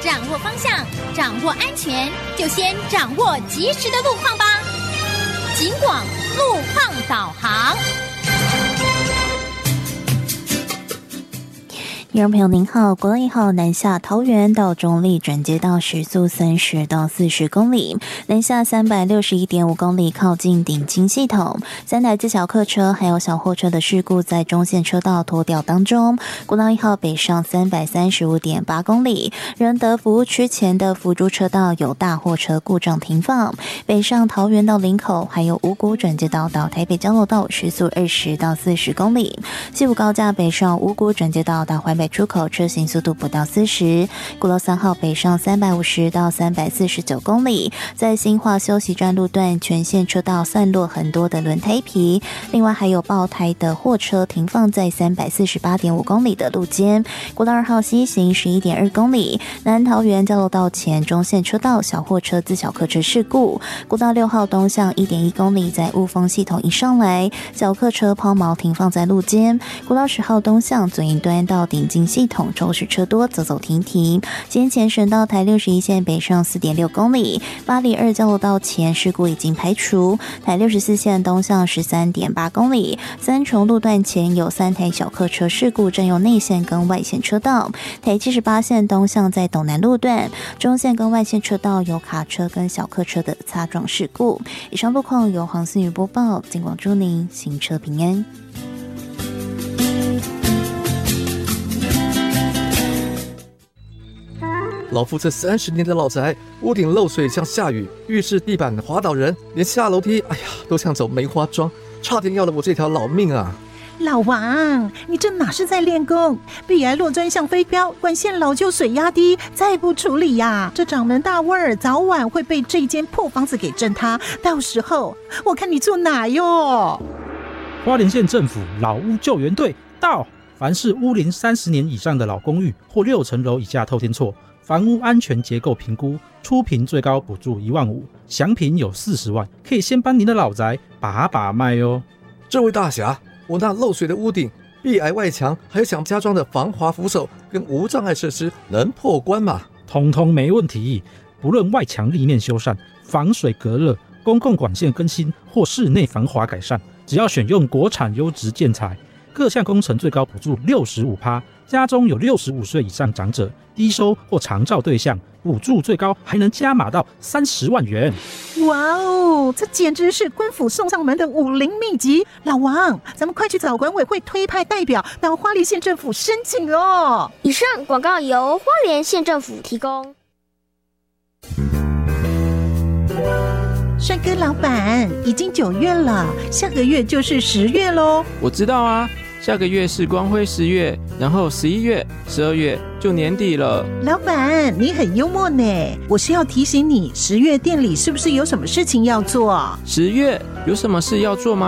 掌握方向，掌握安全，就先掌握及时的路况吧。警广路况导航。 听众朋友您好，国道1号南下桃园到中坜转接道时速30到40公里，南下361.5公里靠近顶金系统，3台自小客车还有小货车的事故在中线车道拖吊当中。国道1号北上335.8公里，仁德服务区前的福珠车道有大货车故障停放，北上桃园到林口还有五股转接道到台北交流道时速20到40公里，西武高架北上五股转接道到环北出口车行速度不到40，国道3号北上350到349公里，在新化休息站路段全线车道散落很多的轮胎皮，另外还有爆胎的货车停放在348.5公里的路肩。国道2号西行11.2公里，南桃园交流道前中线车道小货车自小客车事故。国道6号东向1.1公里，在雾峰系统一上来，小客车抛锚停放在路肩。国道10号东向左营端到顶金系统周时车多，走走停停。先前省道台61线北上4.6公里，八里2交流道前事故已经排除。台64线东向13.8公里，三重路段前有3台小客车事故，占用内线跟外线车道。台78线东向在斗南路段，中线跟外线车道有卡车跟小客车的擦撞事故。以上路况由黄思雨播报，警广祝您行车平安。 老夫这30年的老宅，屋顶漏水像下雨，浴室地板滑倒人，连下楼梯，都像走梅花桩，差点要了我这条老命啊！ 老王，你这哪是在练功？壁癌落砖像飞镖，管线老旧水压低，再不处理呀，这掌门大味儿早晚会被这间破房子给震塌，到时候我看你住哪哟？ 花莲县政府老屋救援队到，凡是屋龄30年以上的老公寓或6层楼以下透天厝，房屋安全结构评估，初评最高补助1万5，详评有40万，可以先帮您的老宅把把脉哟。 这位大侠，我那漏水的屋顶、壁癌外墙，还有想加装的防滑扶手跟无障碍设施，能破关吗？ 通通没问题，不论外墙立面修缮、防水隔热、公共管线更新或室内防滑改善，只要选用国产优质建材，各项工程最高补助65%，家中有65岁以上长者、低收或长照对象，补助最高还能加码到30万元。 哇哦，这简直是官府送上门的武林秘籍！老王，咱们快去找管委会推派代表到花莲县政府申请哦。 以上广告由花莲县政府提供。 帅哥老板，已经9月了，下个月就是10月咯。 我知道啊，下个月是光辉10月，然后11月、12月就年底了。 老板，你很幽默呢。我是要提醒你，10月店里是不是有什么事情要做？ 10月有什么事要做吗？